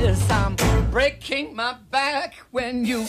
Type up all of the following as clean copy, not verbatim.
this. I'm breaking my back when you...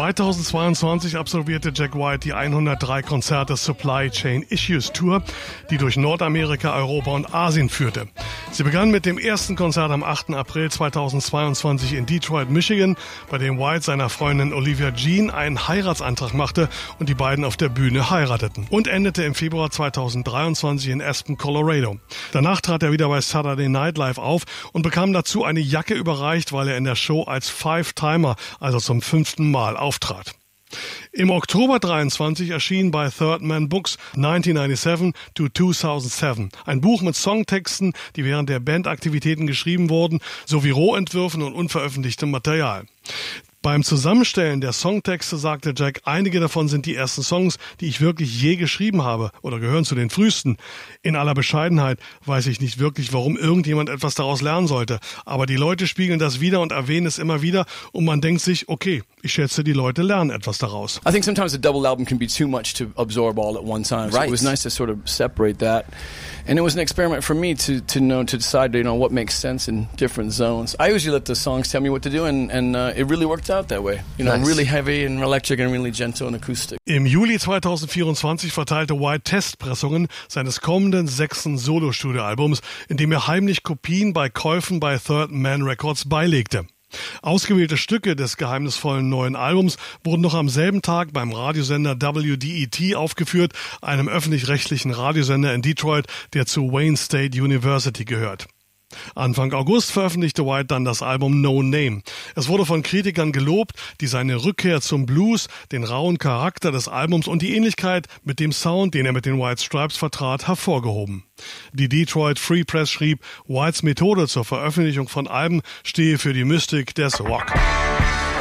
2022 absolvierte Jack White die 103 Konzerte Supply Chain Issues Tour, die durch Nordamerika, Europa und Asien führte. Sie begann mit dem ersten Konzert am 8. April 2022 in Detroit, Michigan, bei dem White seiner Freundin Olivia Jean einen Heiratsantrag machte und die beiden auf der Bühne heirateten. Und endete im Februar 2023 in Aspen, Colorado. Danach trat er wieder bei Saturday Night Live auf und bekam dazu eine Jacke überreicht, weil er in der Show als Five-Timer, also zum 5. Mal, auftrat. Im Oktober 23 erschien bei Third Man Books 1997 to 2007 ein Buch mit Songtexten, die während der Bandaktivitäten geschrieben wurden, sowie Rohentwürfen und unveröffentlichtem Material. Beim Zusammenstellen der Songtexte sagte Jack, einige davon sind die ersten Songs, die ich wirklich je geschrieben habe oder gehören zu den frühesten. In aller Bescheidenheit weiß ich nicht wirklich, warum irgendjemand etwas daraus lernen sollte. Aber die Leute spiegeln das wieder und erwähnen es immer wieder und man denkt sich, okay, ich schätze, die Leute lernen etwas daraus. I think sometimes a double album can be too much to absorb all at one time. So Right. it was nice to sort of separate that. And it was an experiment for me to decide, what makes sense in different zones. I usually let the songs tell me what to do, and it really worked out that way. Nice. Really heavy and electric and really gentle and acoustic. Im Juli 2024 verteilte White Testpressungen seines kommenden 6. Solo-Studioalbums, in dem er heimlich Kopien bei Käufen bei Third Man Records beilegte. Ausgewählte Stücke des geheimnisvollen neuen Albums wurden noch am selben Tag beim Radiosender WDET aufgeführt, einem öffentlich-rechtlichen Radiosender in Detroit, der zu Wayne State University gehört. Anfang August veröffentlichte White dann das Album No Name. Es wurde von Kritikern gelobt, die seine Rückkehr zum Blues, den rauen Charakter des Albums und die Ähnlichkeit mit dem Sound, den er mit den White Stripes vertrat, hervorgehoben. Die Detroit Free Press schrieb, Whites Methode zur Veröffentlichung von Alben stehe für die Mystik des Rock.